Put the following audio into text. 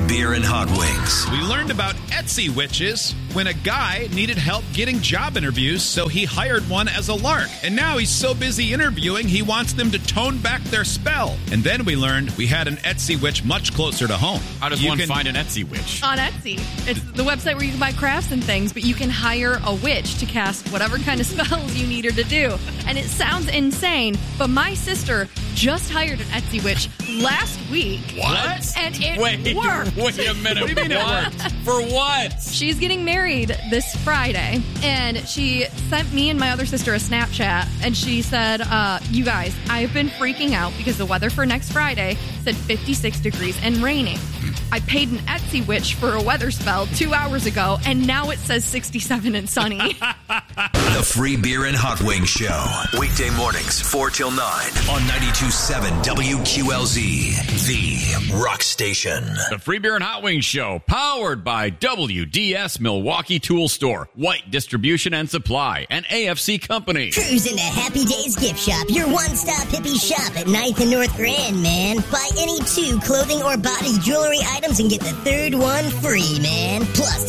beer and hot wings. We learned about Etsy witches when a guy needed help getting job interviews, so he hired one as a lark. And now he's so busy interviewing, he wants them to tone back their spell. And then we learned we had an Etsy witch much closer to home. How does one find an Etsy witch? On Etsy. It's the website where you can buy crafts and things, but you can hire a witch to cast whatever kind of spells you need her to do. And it sounds insane, but my sister just hired an Etsy witch last week. What? And it Wait worked. a minute. What do you mean it worked? For what? She's getting married this Friday, and she sent me and my other sister a Snapchat, and she said, you guys, I've been freaking out because the weather for next Friday said 56 degrees and raining. I paid an Etsy witch for a weather spell 2 hours ago, and now it says 67 and sunny. The Free Beer and Hot Wings Show. Weekday mornings, 4 till 9 on 92.7 WQLZ, the rock station. The Free Beer and Hot Wings Show, powered by WDS Milwaukee Tool Store, White Distribution and Supply, and AFC Company. Cruise into Happy Days Gift Shop, your one-stop hippie shop at 9th and North Grand, man. Buy any 2 clothing or body jewelry items and get the third one free, man. Plus,